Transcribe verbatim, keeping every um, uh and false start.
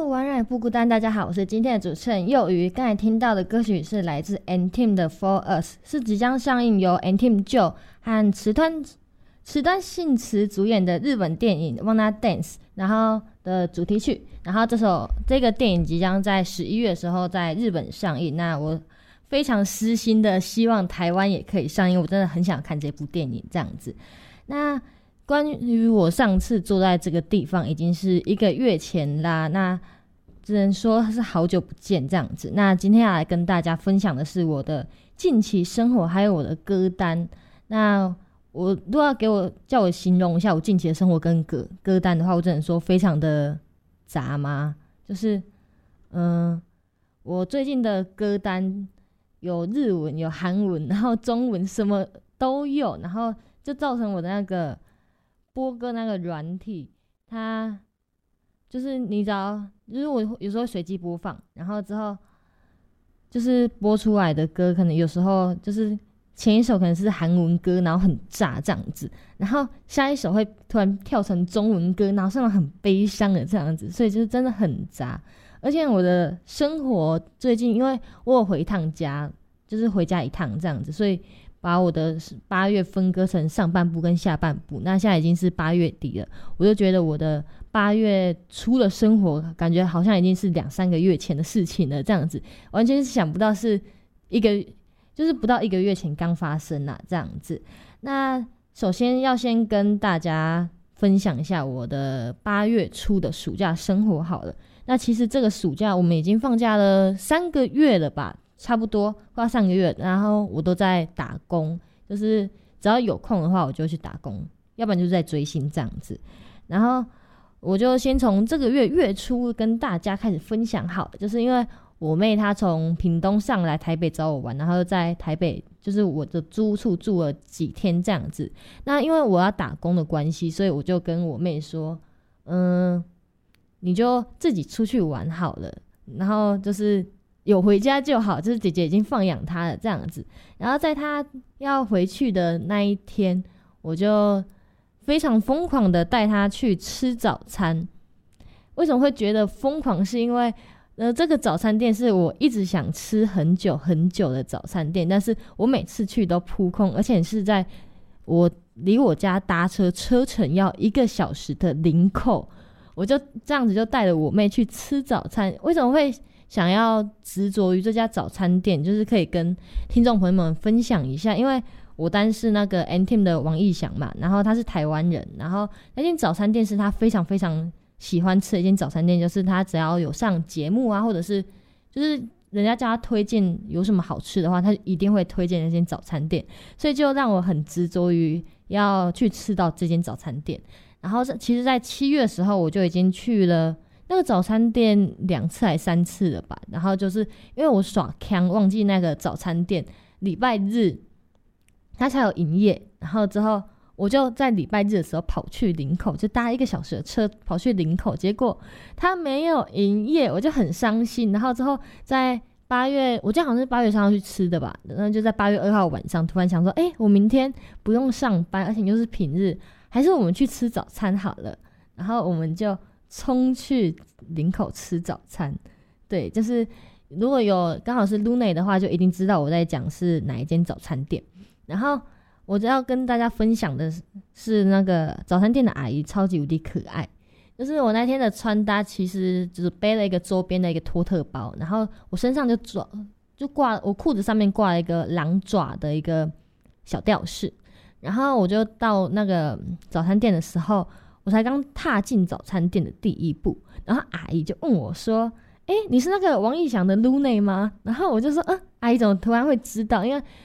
玩然不孤单，大家好，我是今天的主持人幼鱼。刚才听到的歌曲是来自 &team 的 For Us， 是即将上映由 &team Joe 和池端池端信慈主演的日本电影 Wanna Dance 然后的主题曲。然后这首这个电影即将在十一月的时候在日本上映，那我非常私心的希望台湾也可以上映，我真的很想看这部电影这样子。那关于我上次坐在这个地方已经是一个月前啦，那只能说是好久不见这样子。那今天要来跟大家分享的是我的近期生活还有我的歌单。那我如果要给我叫我形容一下我近期的生活跟歌歌单的话，我只能说非常的杂嘛，就是嗯、呃，我最近的歌单有日文有韩文然后中文什么都有，然后就造成我的那个播歌那个软体，它就是你只要就是我有时候随机播放，然后之后就是播出来的歌可能有时候就是前一首可能是韩文歌然后很炸这样子，然后下一首会突然跳成中文歌然后是那种很悲伤的这样子，所以就是真的很杂。而且我的生活最近因为我有回一趟家，就是回家一趟这样子，所以把我的八月分割成上半部跟下半部。那现在已经是八月底了，我就觉得我的八月初的生活感觉好像已经是两三个月前的事情了这样子，完全是想不到是一个就是不到一个月前刚发生啦这样子。那首先要先跟大家分享一下我的八月初的暑假生活好了。那其实这个暑假我们已经放假了三个月了吧，差不多快上个月，然后我都在打工，就是只要有空的话我就去打工，要不然就是在追星这样子。然后我就先从这个月月初跟大家开始分享好了，就是因为我妹她从屏东上来台北找我玩，然后在台北就是我的租屋处住了几天这样子。那因为我要打工的关系，所以我就跟我妹说嗯，你就自己出去玩好了，然后就是有回家就好，就是姐姐已经放养她了这样子。然后在她要回去的那一天，我就非常疯狂的带她去吃早餐。为什么会觉得疯狂，是因为呃，这个早餐店是我一直想吃很久很久的早餐店，但是我每次去都扑空，而且是在我离我家搭车车程要一个小时的林口，我就这样子就带了我妹去吃早餐。为什么会想要执着于这家早餐店，就是可以跟听众朋友们分享一下，因为我单是那个 &team 的王义祥嘛，然后他是台湾人，然后那间早餐店是他非常非常喜欢吃的一间早餐店，就是他只要有上节目啊，或者是就是人家叫他推荐有什么好吃的话，他一定会推荐那间早餐店，所以就让我很执着于要去吃到这间早餐店。然后其实在七月的时候我就已经去了那个早餐店两次还三次了吧，然后就是因为我耍锵忘记那个早餐店礼拜日他才有营业，然后之后我就在礼拜日的时候跑去林口，就搭一个小时的车跑去林口，结果他没有营业，我就很伤心。然后之后在八月，我记得好像是八月三号去吃的吧，然后就在八月二号晚上突然想说，哎、欸，我明天不用上班，而且又是平日，还是我们去吃早餐好了。然后我们就冲去林口吃早餐。对，就是如果有刚好是 Luna 的话，就一定知道我在讲是哪一间早餐店。然后我就要跟大家分享的是那个早餐店的阿姨超级无敌可爱，就是我那天的穿搭其实只背了一个周边的一个托特包，然后我身上就抓就挂我裤子上面挂了一个狼爪的一个小吊饰。然后我就到那个早餐店的时候，我才刚踏进早餐店的第一步，然后阿姨就问我说，哎、欸，你是那个王义祥的 Luna 吗？然后我就说，嗯，阿姨怎么突然会知道？因为